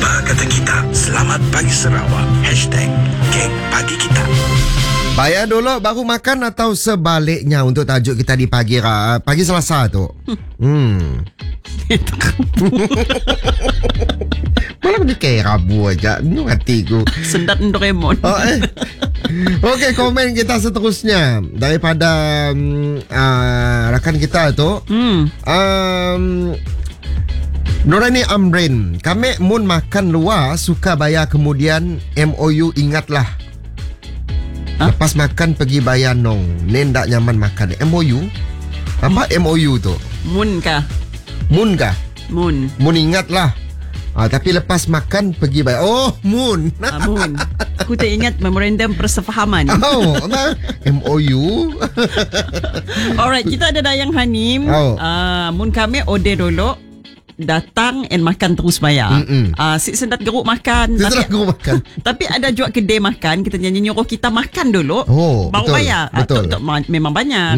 Apa kata kita? Selamat Pagi Sarawak. #Geng Pagi Kita. Bayar dulu baru makan atau sebaliknya untuk tajuk kita di pagi Selasa tu. Malah dia kayak Rabu aja. Ini hatiku. Sendat Doraemon. Okey, komen kita seterusnya daripada rakan kita tu. Nurani Amrin, kami mun makan luar suka bayar kemudian MOU ingatlah. Lepas makan pergi bayar nong. Nen tak nyaman makan. MOU? Apa MOU tu? Mun kah? Mun kah? Mun. Mun ingatlah. Tapi lepas makan pergi bayar. Oh, Mun. Mun. Aku tak ingat memorandum persefahaman. Oh, apa? MOU. Alright, kita ada Dayang Hanim. Mun kami order dulu, datang and makan terus bayar. Si sendat geruk makan. Tapi ada juga kedai makan, kita nyuruh kita makan dulu, baru betul, bayar. Betul. Memang banyak.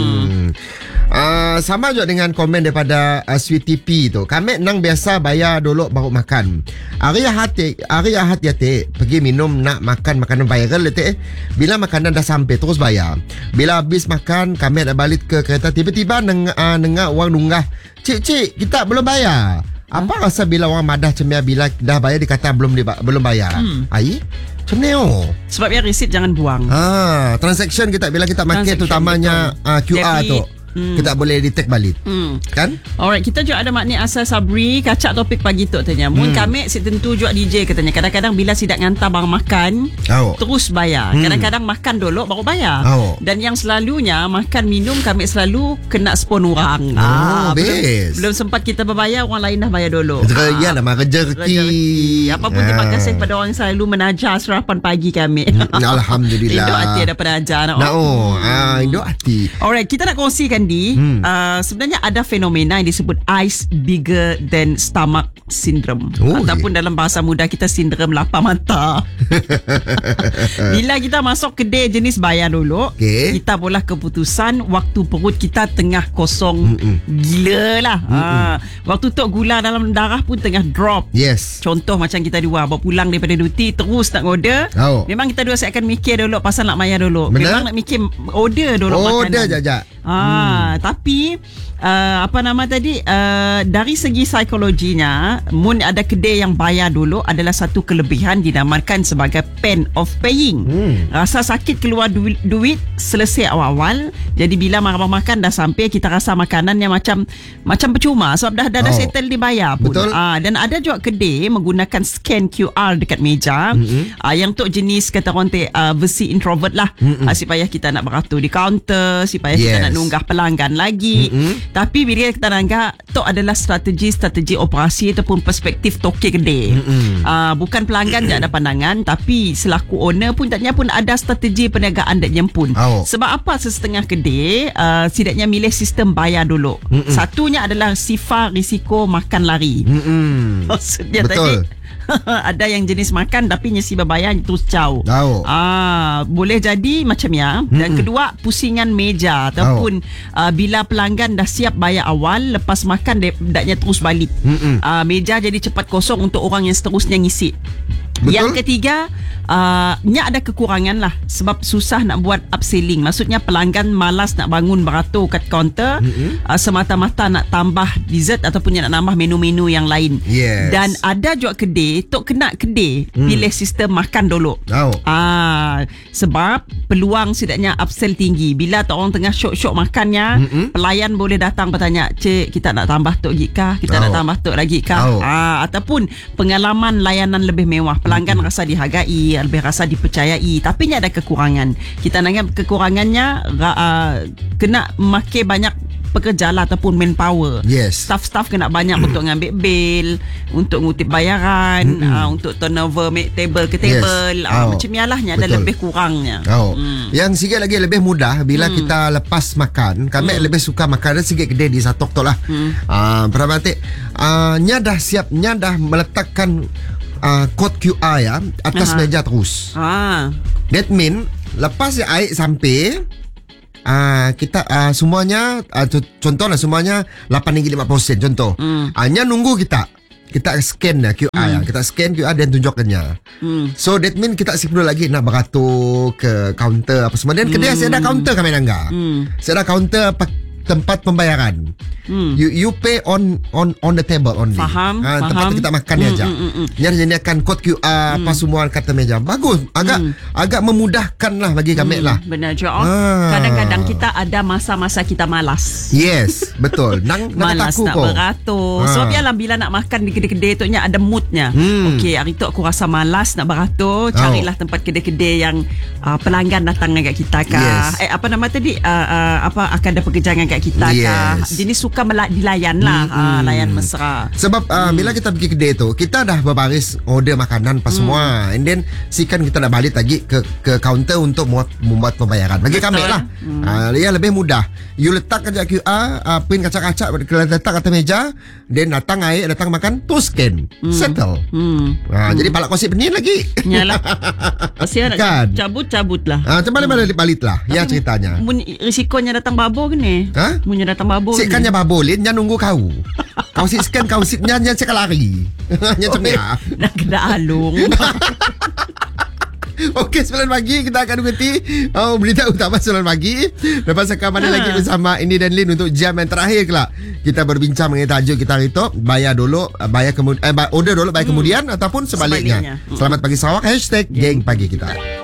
Sama juga dengan komen daripada Sweetie P tu. Kami nang biasa bayar dulu baru makan. Hari Ahad pergi minum nak makan makanan viral bila makanan dah sampai terus bayar. Bila habis makan kami dah balik ke kereta, tiba-tiba dengar orang nunggah, Cik, kita belum bayar. Apa rasa bila orang madah cemia bila dah bayar dikata belum bayar? Ai? Macam ni Sebab ya resit jangan buang. Transaction kita bila kita makan terutamanya QR tu. Kita boleh detect balik. Kan? Alright, kita juga ada Makni Asal Sabri kacak topik pagi tu tanya. Mun kami tentu juga DJ katanya. Kadang-kadang bila sidak ngantar barang makan, terus bayar. Kadang-kadang makan dulu baru bayar. Dan yang selalunya makan minum kami selalu kena spon orang. Belum sempat kita berbayar, orang lain dah bayar dulu. Iyalah rezeki. Apapun terima kasih kepada orang yang selalu menajar sarapan pagi kami. Alhamdulillah. Induk hati ada penajar. Induk hati. Alright, kita nak kongsikan sebenarnya ada fenomena yang disebut eyes bigger than stomach syndrome, ataupun dalam bahasa muda kita sindrom lapar mata. Bila kita masuk kedai jenis bayar dulu, kita boleh keputusan waktu perut kita tengah kosong gila lah. Waktu tu gula dalam darah pun tengah drop. Contoh macam kita dua bawa pulang daripada duty terus nak order, memang kita dua saya akan mikir dulu pasal nak bayar dulu. Memang nak mikir order dulu makanan. Order jajak. Tapi dari segi psikologinya, mun ada kedai yang bayar dulu adalah satu kelebihan dinamakan sebagai pain of paying. Rasa sakit keluar duit selesai awal-awal. Jadi bila makan dah sampai, kita rasa makanannya macam percuma sebab dah settle dibayar pun. Dan ada juga kedai menggunakan scan QR dekat meja. Yang tu jenis kata orang versi introvert lah. Si payah kita nak beratur di kaunter, si payah kita nak nunggah pelanggan lagi. Tapi bila kita nanggap tu adalah strategi operasi ataupun perspektif toke kedai. Bukan pelanggan tak ada pandangan, tapi selaku owner pun taknya pun ada strategi perniagaan tak pun. Sebab apa sesetengah kedai setidaknya milih sistem bayar dulu. Satunya adalah sifar risiko makan lari. Maksudnya tadi ada yang jenis makan tapi nyesi berbayar terus jauh. Boleh jadi macam ya. Dan kedua, pusingan meja ataupun bila pelanggan dah siap bayar awal, lepas makan daknya terus balik. Meja jadi cepat kosong untuk orang yang seterusnya ngisi. Yang ketiga, ada kekurangan lah sebab susah nak buat upselling. Maksudnya pelanggan malas nak bangun beratur kat kaunter, semata-mata nak tambah dessert ataupun nak nambah menu-menu yang lain. Dan ada juga kedai tok kena pilih sistem makan dulu. Sebab peluang setidaknya upsell tinggi. Bila tok orang tengah syok-syok makannya, pelayan boleh datang bertanya, "Cik, kita nak tambah tok lagi kah? Kita nak tambah tok lagi kah?" Ataupun pengalaman layanan lebih mewah. Pelanggan rasa dihargai, lebih rasa dipercayai. Tapi ada kekurangan. Kita nanggap kekurangannya kena makai banyak pekerja lah ataupun manpower. Staff kena banyak untuk ngambil bil, untuk ngutip bayaran, untuk turnover table ke table. Macam ialahnya ada lebih kurangnya. Yang sikit lagi lebih mudah bila kita lepas makan. Kami lebih suka makan sikit kedai di Satok tu lah. Perhatian nya dah siap, nya dah meletakkan kod QR ya atas meja terus. That mean lepas air sampai, kita semuanya contohlah semuanya RM8.50 contoh. Hanya nunggu kita kita scan lah QR ya. Kita scan QR dan tunjukkannya. So that mean kita perlu lagi nak beratur ke kaunter apa semua. Dan kedai saya ada kaunter kami Nangga. Saya ada kaunter tempat pembayaran. You pay on the table only. Faham. Tempat kita makan ni aja. Nyediakan kod QR apa semua kat meja. Bagus. Agak memudahkan lah bagi kami lah. Benar juga. Kadang-kadang kita ada masa-masa kita malas. Yes, betul. Malas nak beratur. Sebab biarlah bila nak makan di kedai-kedai tu ada moodnya. Okey, hari tu aku rasa malas nak beratur. Carilah tempat kedai-kedai yang pelanggan datang kat kita kah. Yes. Apa nama tadi? Akan ada pekerjaan kat kita kah. Jenis suka dilayan lah. Layan mesra. Sebab bila kita pergi kedai tu, kita dah berbaris order makanan apa semua. And then sikan kita nak balik lagi ke kaunter untuk membuat pembayaran. Bagi kami lah. Ya lebih mudah. You letak aja QR, pin kaca-kaca, letak atas meja, then datang air, datang makan, tu scan. Settle. Jadi palak kosip pening lagi. Yalah. Asyik nak Kan? cabut-cabut lah. Macam mana balik lah. Ya ceritanya. Risikonya datang babur ke ni? Munnya datang babur. Sikannya babolin, jangan nunggu kau. Kau siskan, kau sipnya, jangan cakap lari. Macam ni. Nak kena alung. Okey, 9 pagi kita akan ikuti berita utama 9 pagi. Lepas rakaman lagi bersama Indi dan Lin untuk jam yang terakhir kelak. Kita berbincang mengenai tajuk kita hari tu, bayar dulu, order dulu, bayar kemudian ataupun sebaliknya. Selamat pagi Sarawak, #Geng Pagi Kita.